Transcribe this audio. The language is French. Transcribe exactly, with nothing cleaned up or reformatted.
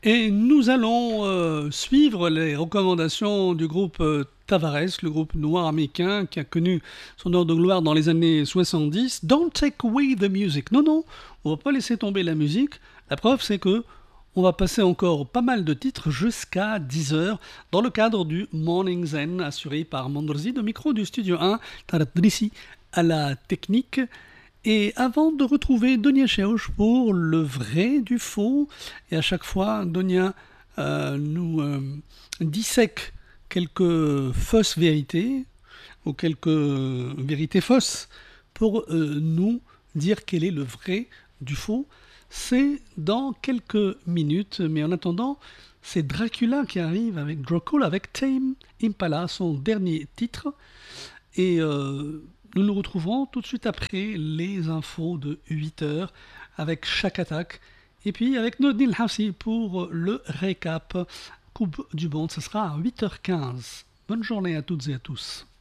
Et nous allons euh, suivre les recommandations du groupe euh, Tavares, le groupe noir américain qui a connu son heure de gloire dans les années soixante-dix. Don't take away the music. Non, non, on va pas laisser tomber la musique. La preuve, c'est que on va passer encore pas mal de titres jusqu'à dix heures dans le cadre du Morning Zen assuré par Mondrzi de micro du studio un, Tarat Drissi à la technique. Et avant de retrouver Donia Cheouch pour le vrai du faux, et à chaque fois, Donia euh, nous euh, dissèque quelques fausses vérités, ou quelques vérités fausses, pour euh, nous dire quel est le vrai du faux. C'est dans quelques minutes, mais en attendant, c'est Dracula qui arrive avec Dracula, avec Tame Impala, son dernier titre. Et euh, nous nous retrouverons tout de suite après les infos de huit heures avec chaque attaque. Et puis avec Nodnil Hassi pour le récap Coupe du Monde. Ce sera à huit heures quinze. Bonne journée à toutes et à tous.